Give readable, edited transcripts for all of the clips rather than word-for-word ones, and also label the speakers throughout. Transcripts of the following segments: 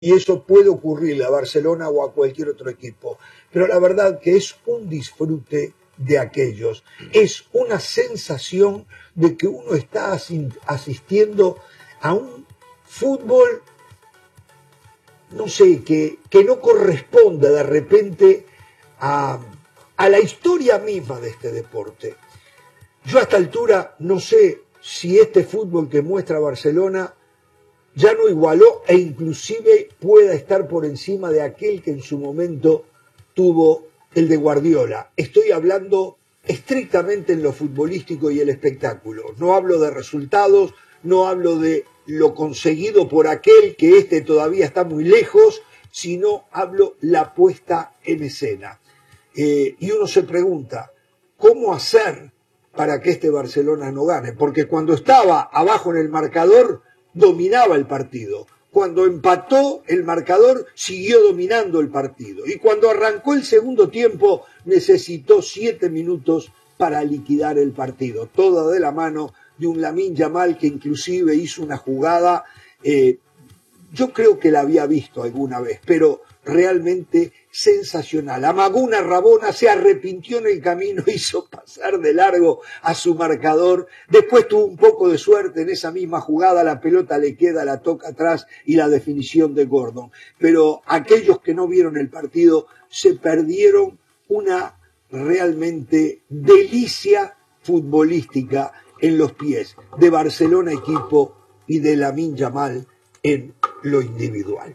Speaker 1: y eso puede ocurrirle a Barcelona o a cualquier otro equipo. Pero la verdad que es un disfrute de aquellos, es una sensación de que uno está asistiendo a un fútbol, no sé, que no corresponde de repente a la historia misma de este deporte. Yo a esta altura no sé si este fútbol que muestra Barcelona ya no igualó e inclusive pueda estar por encima de aquel que en su momento tuvo el de Guardiola. Estoy hablando estrictamente en lo futbolístico y el espectáculo. No hablo de resultados, no hablo de lo conseguido por aquel que este todavía está muy lejos, sino hablo la puesta en escena. Y uno se pregunta, ¿cómo hacer para que este Barcelona no gane? Porque cuando estaba abajo en el marcador, dominaba el partido. Cuando empató el marcador, siguió dominando el partido. Y cuando arrancó el segundo tiempo, necesitó 7 minutos para liquidar el partido. Todo de la mano de un Lamine Yamal que inclusive hizo una jugada, yo creo que la había visto alguna vez, pero realmente sensacional. Amagó una rabona, se arrepintió en el camino, hizo pasar de largo a su marcador, después tuvo un poco de suerte en esa misma jugada, la pelota le queda, la toca atrás y la definición de Gordon. Pero aquellos que no vieron el partido se perdieron una realmente delicia futbolística en los pies de Barcelona equipo y de Lamine Yamal en lo individual.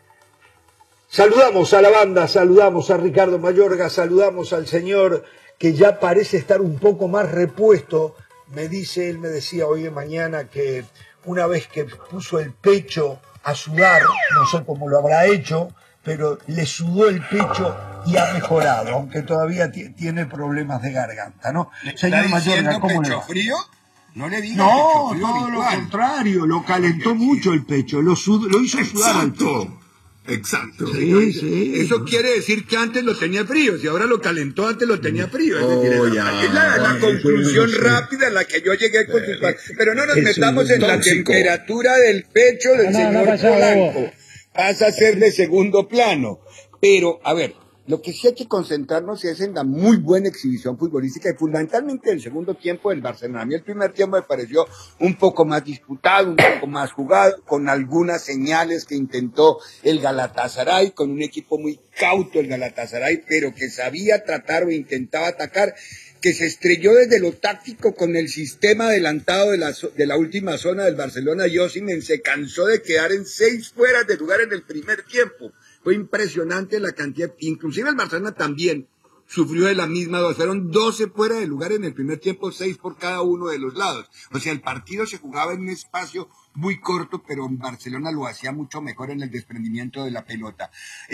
Speaker 1: Saludamos a la banda, saludamos a Ricardo Mayorga, saludamos al señor que ya parece estar un poco más repuesto. Él me decía hoy de mañana que una vez que puso el pecho a sudar, no sé cómo lo habrá hecho, pero le sudó el pecho y ha mejorado, aunque todavía tiene problemas de garganta, ¿no?
Speaker 2: Señor Mayorga, ¿cómo le va? ¿Frío? No le diga
Speaker 1: no, pecho frío, todo habitual. Lo contrario, lo calentó mucho el pecho, lo hizo sudar al pecho.
Speaker 2: Exacto. Sí. Eso quiere decir que antes lo tenía frío, si ahora lo calentó, antes lo tenía frío. Es decir, es la conclusión rápida a la que yo llegué con sus palabras. Pero no nos metamos en la temperatura del pecho del señor Polanco. Pasa a ser de segundo plano. Pero, a ver, lo que sí hay que concentrarnos es en la muy buena exhibición futbolística y fundamentalmente el segundo tiempo del Barcelona. A mí el primer tiempo me pareció un poco más disputado, un poco más jugado, con algunas señales que intentó el Galatasaray, con un equipo muy cauto el Galatasaray, pero que sabía tratar o intentaba atacar, que se estrelló desde lo táctico con el sistema adelantado de la última zona del Barcelona. Osimhen se cansó de quedar en 6 fuera de lugar en el primer tiempo. Fue impresionante la cantidad, inclusive el Barcelona también sufrió de la misma dos, fueron 12 fuera de lugar en el primer tiempo, 6 por cada uno de los lados. O sea, el partido se jugaba en un espacio muy corto, pero Barcelona lo hacía mucho mejor en el desprendimiento de la pelota.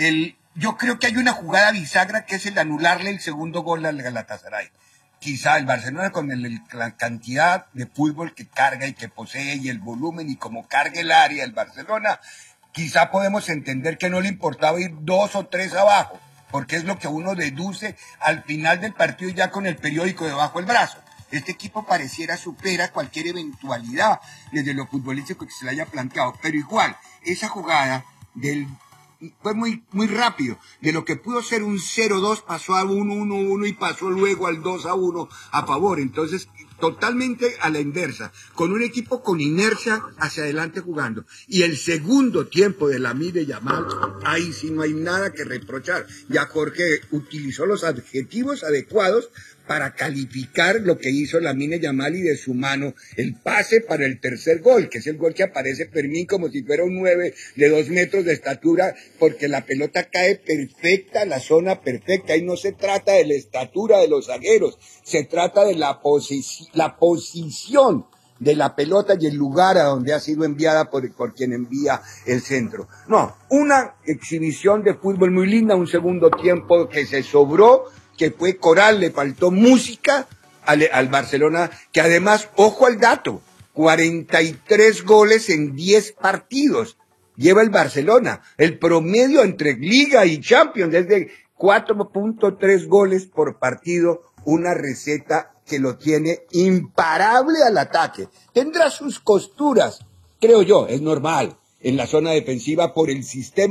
Speaker 2: Yo creo que hay una jugada bisagra que es el anularle el segundo gol al Galatasaray. Quizá el Barcelona con la cantidad de fútbol que carga y que posee y el volumen y como carga el área el Barcelona, quizá podemos entender que no le importaba ir 2 o 3 abajo, porque es lo que uno deduce al final del partido ya con el periódico debajo del brazo. Este equipo pareciera supera cualquier eventualidad desde lo futbolístico que se le haya planteado, pero igual, esa jugada fue muy rápido. De lo que pudo ser un 0-2 pasó a 1-1-1 y pasó luego al 2-1 a favor. Entonces, totalmente a la inversa, con un equipo con inercia hacia adelante jugando. Y el segundo tiempo de Lamine Yamal, ahí sí no hay nada que reprochar. Ya Jorge utilizó los adjetivos adecuados para calificar lo que hizo Lamine Yamal y de su mano el pase para el tercer gol, que es el gol que aparece Fermín como si fuera un 9 de 2 metros de estatura, porque la pelota cae perfecta, la zona perfecta. Ahí no se trata de la estatura de los zagueros, se trata de la posición de la pelota y el lugar a donde ha sido enviada por quien envía el centro. No, una exhibición de fútbol muy linda, un segundo tiempo que se sobró, que fue coral, le faltó música al Barcelona, que además, ojo al dato, 43 goles en 10 partidos lleva el Barcelona. El promedio entre Liga y Champions es de 4.3 goles por partido, una receta que lo tiene imparable al ataque. Tendrá sus costuras, creo yo, es normal. en la zona defensiva por el sistema